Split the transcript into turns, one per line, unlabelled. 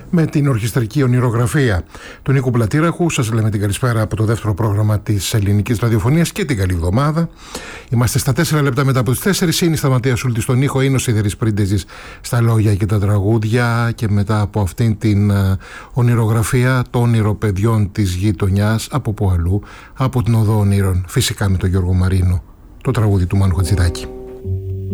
με την ορχιστρική ονειρογραφία του Νίκου Πλατήραχου. Σας λέμε την καλησπέρα από το δεύτερο πρόγραμμα της ελληνικής ραδιοφωνίας και την καλή εβδομάδα. Είμαστε στα 4 λεπτά μετά από τις 4. Είναι η Σταματία Σούλτη στον ήχο, είναι ο Σιδερής Πρίντεζης στα λόγια και τα τραγούδια. Και μετά από αυτήν την ονειρογραφία των ονειροπαιδιών της γειτονιάς, από που αλλού, από την Οδό Ονείρων, φυσικά με τον Γιώργο Μαρίνο, το τραγούδι του Μάνου Χατζηδάκη.